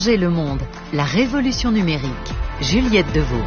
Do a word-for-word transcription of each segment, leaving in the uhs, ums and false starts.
Changer le monde, la révolution numérique. Juliette Deveau.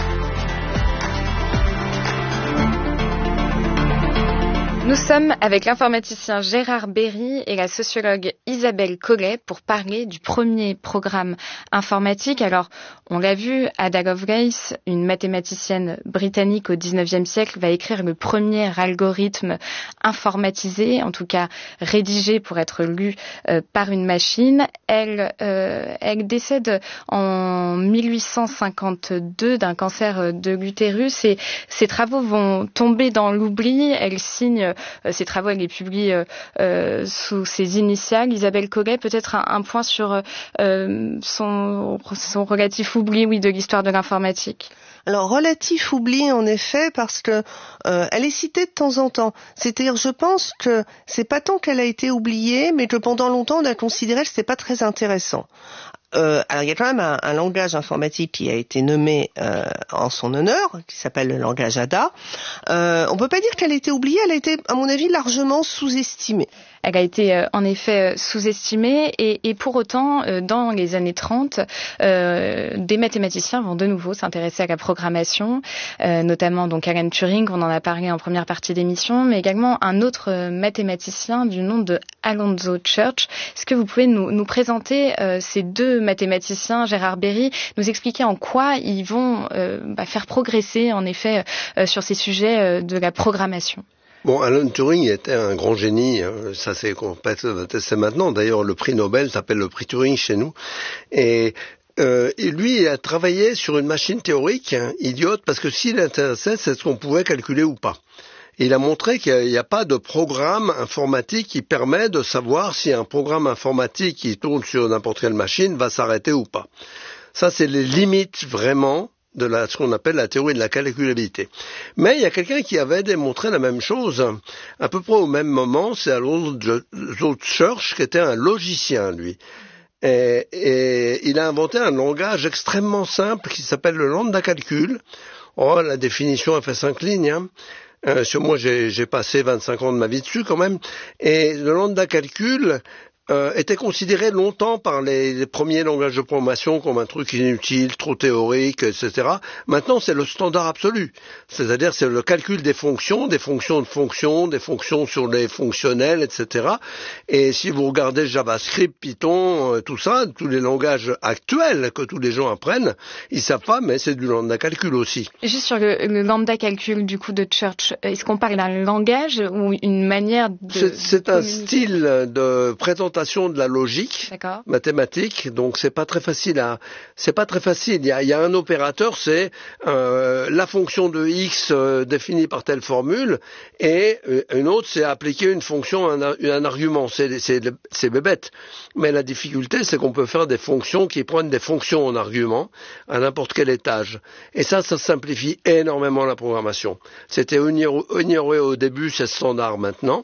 Nous sommes avec l'informaticien Gérard Berry et la sociologue Isabelle Collet pour parler du premier programme informatique. Alors, on l'a vu, Ada Lovelace, une mathématicienne britannique au dix-neuvième siècle, va écrire le premier algorithme informatisé, en tout cas rédigé pour être lu euh, par une machine. Elle, euh, elle décède en mille huit cent cinquante-deux d'un cancer de l'utérus et ses travaux vont tomber dans l'oubli. Elle signe Ces travaux, elle les publie euh, euh, sous ses initiales. Isabelle Collet, peut-être un, un point sur euh, son, son relatif oubli, oui, de l'histoire de l'informatique. Alors, relatif oubli, en effet, parce que euh, elle est citée de temps en temps. C'est-à-dire, je pense que c'est pas tant qu'elle a été oubliée, mais que pendant longtemps, on a considéré que c'était pas très intéressant. Euh, alors il y a quand même un, un langage informatique qui a été nommé euh, en son honneur, qui s'appelle le langage Ada. Euh, on peut pas dire qu'elle a été oubliée, elle a été, à mon avis, largement sous-estimée. Elle a été euh, en effet sous-estimée et, et pour autant, euh, dans les années trente, euh, des mathématiciens vont de nouveau s'intéresser à la programmation, euh, notamment donc Alan Turing, on en a parlé en première partie d'émission, mais également un autre euh, mathématicien du nom de Alonzo Church. Est-ce que vous pouvez nous, nous présenter euh, ces deux mathématiciens, Gérard Berry, nous expliquer en quoi ils vont euh, bah, faire progresser en effet euh, sur ces sujets euh, de la programmation? Bon, Alan Turing était un grand génie, ça c'est complètement attesté maintenant. D'ailleurs, le prix Nobel s'appelle le prix Turing chez nous. Et, euh, et lui, il a travaillé sur une machine théorique, hein, idiote, parce que s'il intéressait, c'est ce qu'on pouvait calculer ou pas. Et il a montré qu'il n'y a pas de programme informatique qui permet de savoir si un programme informatique qui tourne sur n'importe quelle machine va s'arrêter ou pas. Ça, c'est les limites vraiment de la, ce qu'on appelle la théorie de la calculabilité. Mais il y a quelqu'un qui avait démontré la même chose à peu près au même moment, c'est Alonzo Church, qui était un logicien, lui. Et, et il a inventé un langage extrêmement simple qui s'appelle le lambda calcul. Oh, la définition, elle fait cinq lignes, hein. Euh, sur moi, j'ai, j'ai passé vingt-cinq ans de ma vie dessus quand même. Et le lambda calcul Euh, était considéré longtemps par les, les premiers langages de programmation comme un truc inutile, trop théorique, et cetera. Maintenant, c'est le standard absolu. C'est-à-dire, c'est le calcul des fonctions, des fonctions de fonctions, des fonctions sur les fonctionnels, et cetera. Et si vous regardez JavaScript, Python, euh, tout ça, tous les langages actuels que tous les gens apprennent, ils savent pas, mais c'est du lambda calcul aussi. Juste sur le, le lambda calcul du coup de Church, est-ce qu'on parle d'un langage ou une manière de... C'est, c'est un style de présentation de la logique D'accord. mathématique, donc c'est pas très facile à, c'est pas très facile. Il y a, il y a un opérateur, c'est euh, la fonction de x euh, définie par telle formule, et euh, une autre, c'est appliquer une fonction, un, un argument. C'est, c'est, c'est bébête. Mais la difficulté, c'est qu'on peut faire des fonctions qui prennent des fonctions en argument à n'importe quel étage. Et ça, ça simplifie énormément la programmation. C'était ignoré au début, c'est standard maintenant.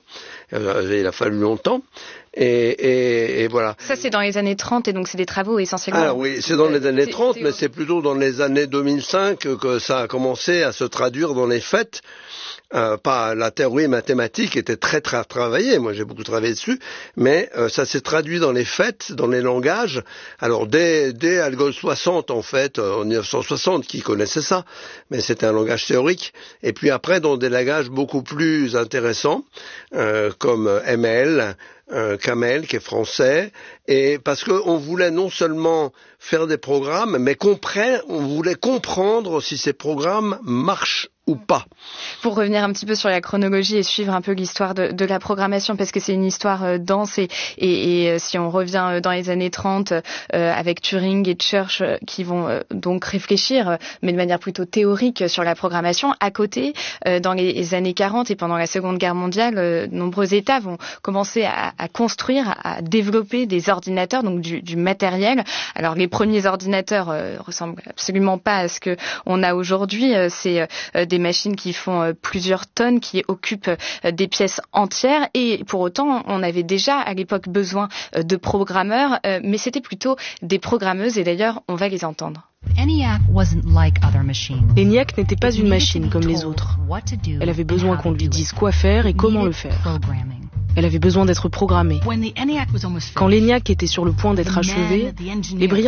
Il a fallu longtemps. Et, et, et voilà. Ça, c'est dans les années trente, et donc c'est des travaux essentiellement... Alors oui, c'est dans les années c'est, trente, c'est... mais c'est plutôt dans les années deux mille cinq que ça a commencé à se traduire dans les faits. Euh, pas la théorie mathématique était très très travaillée, moi j'ai beaucoup travaillé dessus, mais euh, ça s'est traduit dans les faits, dans les langages. Alors dès, dès Algol soixante en fait, euh, en mille neuf cent soixante, qui connaissait ça, mais c'était un langage théorique. Et puis après dans des langages beaucoup plus intéressants, euh, comme M L, euh, Camel qui est français, et parce qu'on voulait non seulement faire des programmes, mais comprendre, on voulait comprendre si ces programmes marchent ou pas. Pour revenir un petit peu sur la chronologie et suivre un peu l'histoire de, de la programmation, parce que c'est une histoire euh, dense et, et, et euh, si on revient euh, dans les années trente euh, avec Turing et Church euh, qui vont euh, donc réfléchir, euh, mais de manière plutôt théorique sur la programmation, à côté, euh, dans les, les années quarante et pendant la Seconde Guerre mondiale, euh, de nombreux États vont commencer à, à construire, à développer des ordinateurs, donc du, du matériel. Alors les premiers ordinateurs euh, ressemblent absolument pas à ce que on a aujourd'hui. Euh, c'est euh, des machines qui font euh, plusieurs tonnes, qui occupent euh, des pièces entières, et pour autant on avait déjà à l'époque besoin euh, de programmeurs, euh, mais c'était plutôt des programmeuses, et d'ailleurs on va les entendre. ENIAC n'était pas une machine comme les autres. Elle avait besoin qu'on lui dise quoi faire et comment le faire. Elle avait besoin d'être programmée. Quand l'ENIAC était sur le point d'être achevé, les brillants